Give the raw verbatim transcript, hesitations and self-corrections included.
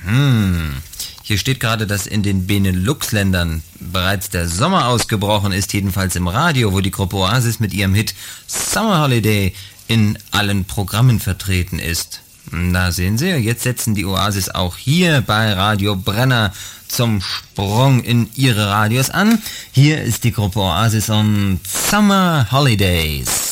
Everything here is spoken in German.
Mhm. Hier steht gerade, dass in den Benelux-Ländern bereits der Sommer ausgebrochen ist, jedenfalls im Radio, wo die Gruppe Oasis mit ihrem Hit Summer Holiday in allen Programmen vertreten ist. Da sehen Sie, jetzt setzen die Oasis auch hier bei Radio Brenner zum Sprung in ihre Radios an. Hier ist die Gruppe Oasis und Summer Holidays.